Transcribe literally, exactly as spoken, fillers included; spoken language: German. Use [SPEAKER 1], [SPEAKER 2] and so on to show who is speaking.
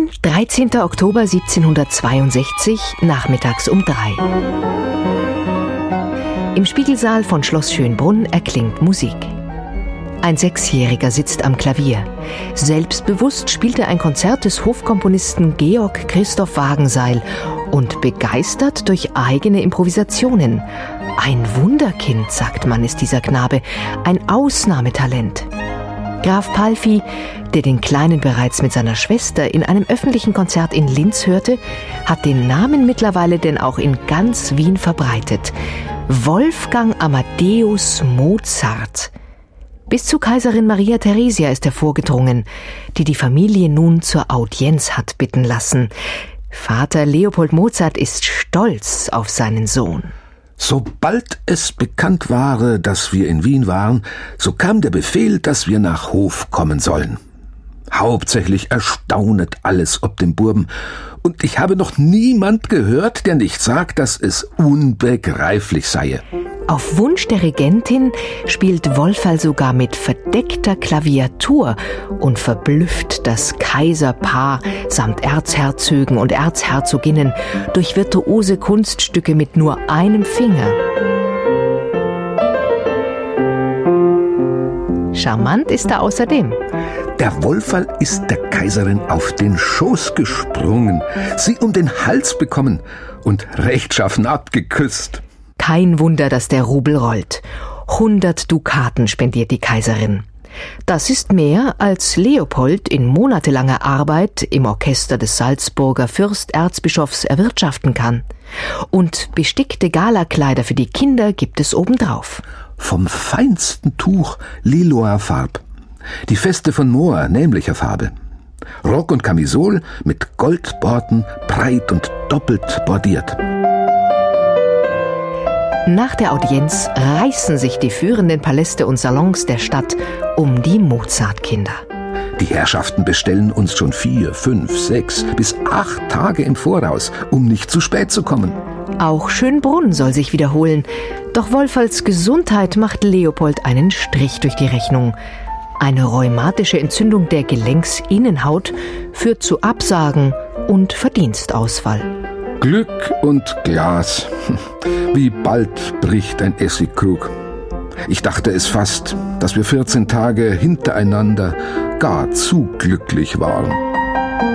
[SPEAKER 1] Wien, dreizehnter Oktober siebzehnhundertzweiundsechzig, nachmittags um drei. Im Spiegelsaal von Schloss Schönbrunn erklingt Musik. Ein Sechsjähriger sitzt am Klavier. Selbstbewusst spielt er ein Konzert des Hofkomponisten Georg Christoph Wagenseil und begeistert durch eigene Improvisationen. Ein Wunderkind, sagt man, ist dieser Knabe, ein Ausnahmetalent. Graf Palffy, der den Kleinen bereits mit seiner Schwester in einem öffentlichen Konzert in Linz hörte, hat den Namen mittlerweile denn auch in ganz Wien verbreitet. Wolfgang Amadeus Mozart. Bis zu Kaiserin Maria Theresia ist er vorgedrungen, die die Familie nun zur Audienz hat bitten lassen. Vater Leopold Mozart ist stolz auf seinen Sohn.
[SPEAKER 2] Sobald es bekannt war, dass wir in Wien waren, so kam der Befehl, dass wir nach Hof kommen sollen. Hauptsächlich erstaunet alles ob dem Burben, und ich habe noch niemand gehört, der nicht sagt, dass es unbegreiflich sei.
[SPEAKER 1] Auf Wunsch der Regentin spielt Wolferl sogar mit verdeckter Klaviatur und verblüfft das Kaiserpaar samt Erzherzögen und Erzherzoginnen durch virtuose Kunststücke mit nur einem Finger. Charmant ist er außerdem.
[SPEAKER 2] Der Wolferl ist der Kaiserin auf den Schoß gesprungen, sie um den Hals bekommen und rechtschaffen abgeküsst.
[SPEAKER 1] Kein Wunder, dass der Rubel rollt. Hundert Dukaten spendiert die Kaiserin. Das ist mehr, als Leopold in monatelanger Arbeit im Orchester des Salzburger Fürsterzbischofs erwirtschaften kann. Und bestickte Galakleider für die Kinder gibt es obendrauf.
[SPEAKER 2] Vom feinsten Tuch Lilloer Farb. Die Feste von Mohr nämlicher Farbe. Rock und Kamisol mit Goldborten, breit und doppelt bordiert.
[SPEAKER 1] Nach der Audienz reißen sich die führenden Paläste und Salons der Stadt um die Mozartkinder.
[SPEAKER 2] Die Herrschaften bestellen uns schon vier, fünf, sechs bis acht Tage im Voraus, um nicht zu spät zu kommen.
[SPEAKER 1] Auch Schönbrunn soll sich wiederholen. Doch Wolferls Gesundheit macht Leopold einen Strich durch die Rechnung. Eine rheumatische Entzündung der Gelenksinnenhaut führt zu Absagen und Verdienstausfall.
[SPEAKER 2] Glück und Glas. Wie bald bricht ein Essigkrug. Ich dachte es fast, dass wir vierzehn Tage hintereinander gar zu glücklich waren.